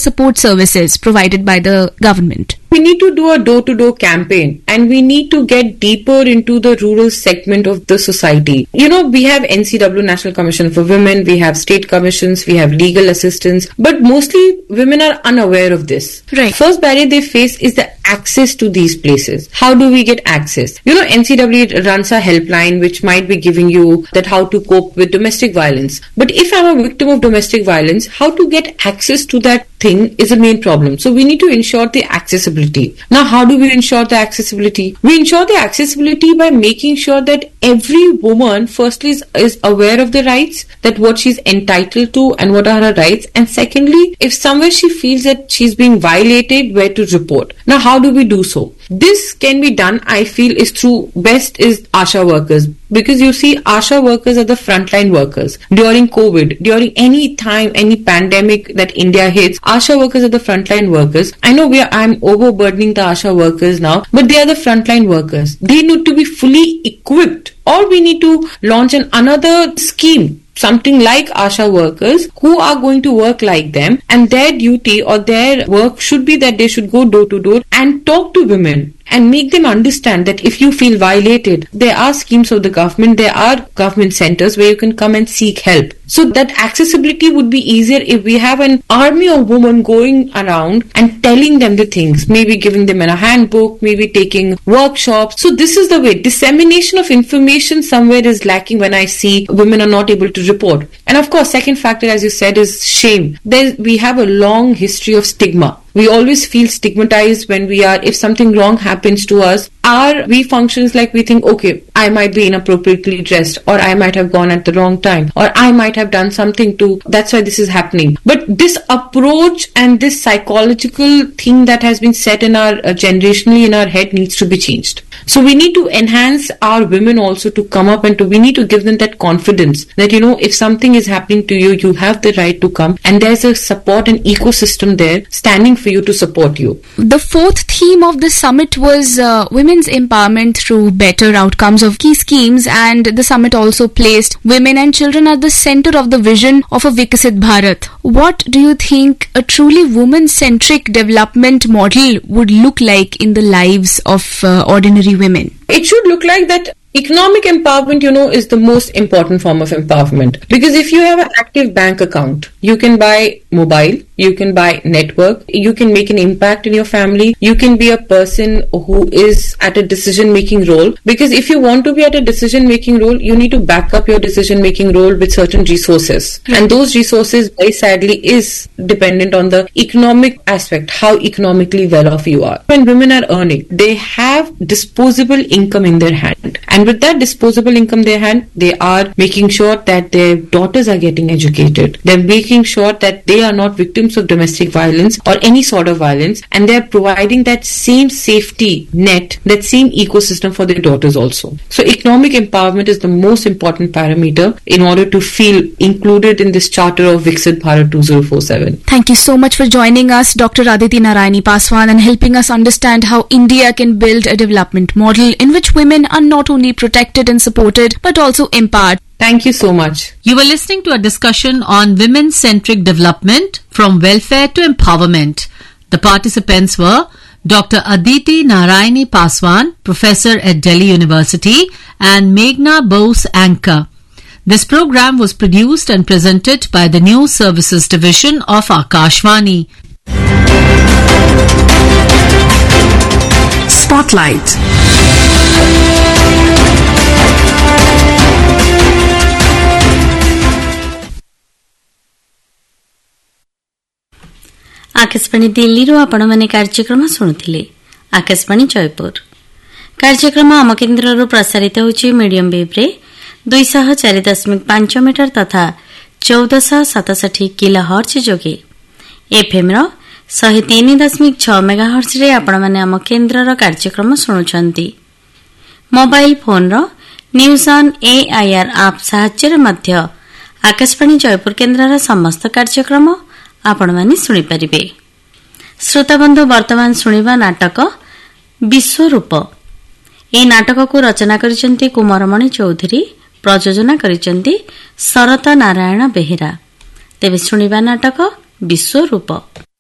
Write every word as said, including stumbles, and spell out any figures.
support services provided by the government? We need to do a door-to-door campaign, and we need to get deeper into the rural segment of the society. You know, we have N C W, National Commission for Women, we have state commissions, we have legal assistance, but mostly women are unaware of this. Right. First barrier they face is the access to these places. How do we get access? You know, N C W runs a helpline which might be giving you that how to cope with domestic violence. But if I'm a victim of domestic violence, how to get access to that thing is a main problem. So we need to ensure the accessibility. Now, how do we ensure the accessibility? We ensure the accessibility by making sure that every woman firstly is, is aware of the rights, that what she's entitled to and what are her rights. And secondly, if somewhere she feels that she's being violated, where to report. Now, how do we do so? This can be done, I feel, is through best is ASHA workers. Because you see, ASHA workers are the frontline workers. During COVID, during any time, any pandemic that India hits, ASHA workers are the frontline workers. I know we are, I'm overburdening the ASHA workers now, but they are the frontline workers. They need to be fully equipped, or we need to launch an another scheme, something like ASHA workers who are going to work like them, and their duty or their work should be that they should go door to door and talk to women and make them understand that if you feel violated, there are schemes of the government, there are government centers where you can come and seek help. So that accessibility would be easier if we have an army of women going around and telling them the things, maybe giving them a handbook, maybe taking workshops. So this is the way. Dissemination of information somewhere is lacking when I see women are not able to report. And of course, second factor, as you said, is shame. There, we have a long history of stigma. We always feel stigmatized when we are, if something wrong happens to us, our we functions like we think, okay, I might be inappropriately dressed, or I might have gone at the wrong time, or I might have done something to, that's why this is happening. But this approach and this psychological thing that has been set in our, uh, generationally in our head needs to be changed. So we need to enhance our women also to come up and to, we need to give them that confidence that, you know, if something is happening to you, you have the right to come, and there's a support and ecosystem there standing for you to support you. The fourth theme of the summit was uh, women's empowerment through better outcomes of key schemes, and the summit also placed women and children at the center of the vision of a Viksit Bharat. What do you think a truly woman-centric development model would look like in the lives of uh, ordinary women? It should look like that. Economic empowerment, you know, is the most important form of empowerment. Because if you have an active bank account, you can buy mobile, you can buy network, you can make an impact in your family, you can be a person who is at a decision-making role. Because if you want to be at a decision-making role, you need to back up your decision-making role with certain resources. Mm-hmm. And those resources, very sadly, is dependent on the economic aspect, how economically well off you are. When women are earning, they have disposable income in their hand. And with that disposable income they had, they are making sure that their daughters are getting educated. They're making sure that they are not victims of domestic violence or any sort of violence, and they're providing that same safety net, that same ecosystem for their daughters also. So economic empowerment is the most important parameter in order to feel included in this charter of Viksit Bharat two thousand forty-seven. Thank you so much for joining us, Doctor Aditi Narayani Paswan, and helping us understand how India can build a development model in which women are not only protected and supported but also empowered. Thank you so much. You were listening to a discussion on women-centric development from welfare to empowerment. The participants were Doctor Aditi Narayani Paswan, Professor at Delhi University, and Meghna Bose, anchor. This program was produced and presented by the News Services Division of Akashvani. Spotlight. Akashvani Delhi आपण मैंने कार्यक्रम शुणुले आकाशवाणी जयपुर कार्यक्रम आम केन्द्र प्रसारित होची medium वेव्रे दुईश चार दशमिक पांच मीटर तथा चौदह सतसठी किलो हर्ज जोगे एफएम शहे तीन दशमिक छ मेगा हर्ज रे आपण मैंने आम केन्द्र कार्यक्रम शुणुंट mobile phone news on AIR आप साहाय्य मध्य आकाशवाणी जयपुर केन्द्र समस्त कार्यक्रम आपण माने सुनी परिबे। श्रोताबंधु वर्तमान सुनिबा नाटक विश्वरूप। ए नाटक को रचना करिसेंती कुमारमणि चौधरी, प्रयोजना करिसेंती शरत नारायण बेहेरा। तेबे सुनिबा नाटक विश्वरूप।